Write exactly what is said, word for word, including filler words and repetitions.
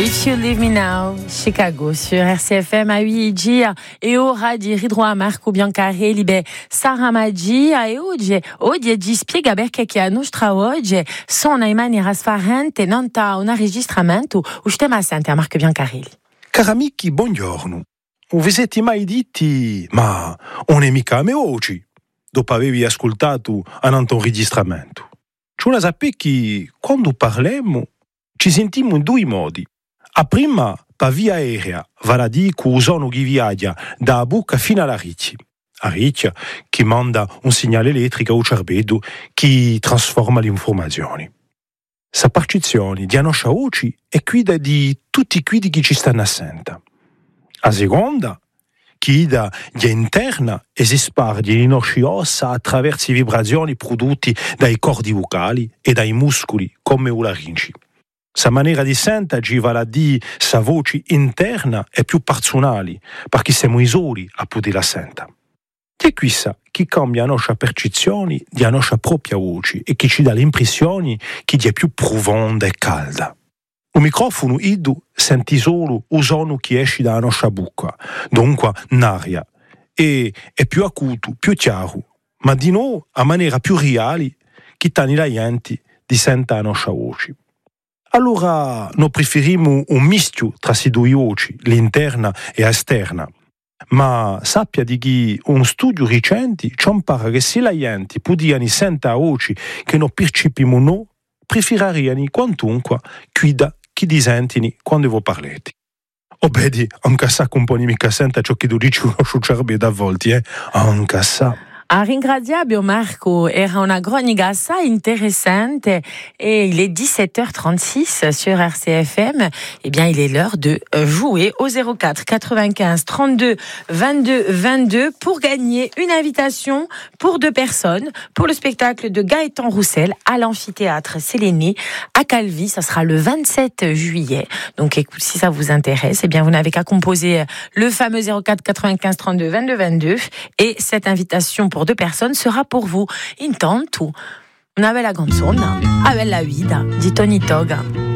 If You Leave Me Now, Chicago, sur R C F M a oggi e ora di ridroa Marco Biancarelli, beh, Sara Maggia e oggi, oggi ci spiega perché che a nostra oggi sono in maniera sfarente non ta un registramento o stiamo assente a Marco Biancarelli. Cari amici, buongiorno. Vi siete mai detti, ma non è mica a me oggi, dopo avevi ascoltato un registramento? Ci una sapere che quando parliamo ci sentiamo in due modi. A prima, per via aerea, vale a dire che usano chi viaggia da bocca fino alla riccia. A riccia che manda un segnale elettrico al cervello che trasforma le informazioni. Sa percezione di nostra voce è guida di tutti quelli che ci stanno assente. A seconda, che da di interna e si sparge le nostre ossa attraverso le vibrazioni prodotte dai cordi vocali e dai muscoli come la laringe. Sa maniera di sentire vale a dire sa voce interna è più personale, perché siamo soli a poterla sentire. È questa che cambia la nostra percezione della nostra propria voce e che ci dà l'impressione che è più profonda e calda. Il microfono ido senti solo il suono che esce dalla nostra bocca, dunque n'aria, e è più acuto, più chiaro, ma di noi a maniera più reale che tani la gente di sentire la nostra voce. Allora noi preferiamo un mischio tra queste due voci, l'interna e l'esterna. Ma sappia di che un studio recente ci impara che se la gente poteva sentire la voce che non percepiamo noi, preferiremo quantunque quida che di sentini quando voi parlate. O vedi, anche sa che un po' di mica sente ciò che tu dici uno cervello a volte, eh? Anche sa. A ringraziabile Marco, era una cronica assai interessante et il est dix-sept heures trente-six sur R C F M. Eh bien, il est l'heure de jouer au zéro quatre quatre-vingt-quinze trente-deux vingt-deux vingt-deux pour gagner une invitation pour deux personnes pour le spectacle de Gaëtan Roussel à l'amphithéâtre Séléné à Calvi. Ça sera le vingt-sept juillet. Donc, écoute, si ça vous intéresse, eh bien, vous n'avez qu'à composer le fameux zéro quatre quatre-vingt-quinze trente-deux vingt-deux vingt-deux et cette invitation pour deux personnes sera pour vous. Intanto, una bella canzone, a bella vita di Tony Toga.